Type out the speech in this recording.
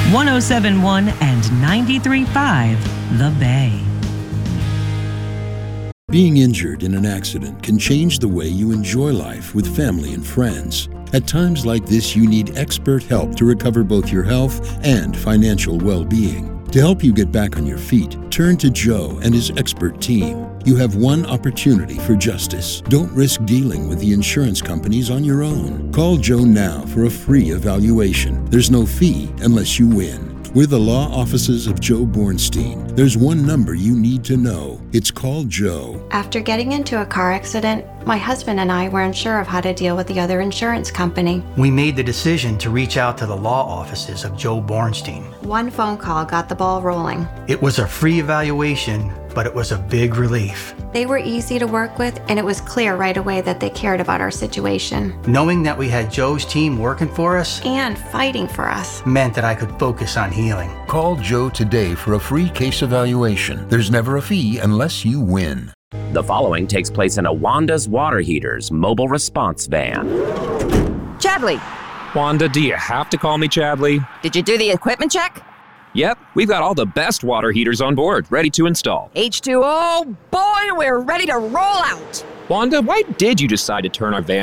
1071 and 93.5 The Bay. Being injured in an accident can change the way you enjoy life with family and friends. At times like this, you need expert help to recover both your health and financial well-being. To help you get back on your feet, turn to Joe and his expert team. You have one opportunity for justice. Don't risk dealing with the insurance companies on your own. Call Joe now for a free evaluation. There's no fee unless you win. We're the law offices of Joe Bornstein. There's one number you need to know. It's called Joe. After getting into a car accident, my husband and I weren't sure of how to deal with the other insurance company. We made the decision to reach out to the law offices of Joe Bornstein. One phone call got the ball rolling. It was a free evaluation, but it was a big relief. They were easy to work with, and it was clear right away that they cared about our situation. Knowing that we had Joe's team working for us and fighting for us meant that I could focus on healing. Call Joe today for a free case evaluation. There's never a fee unless you win. The following takes place in a Wanda's Water Heaters mobile response van. Chadley! Wanda, do you have to call me Chadley? Did you do the equipment check? Yep, we've got all the best water heaters on board, ready to install. H2O, boy, we're ready to roll out! Wanda, why did you decide to turn our van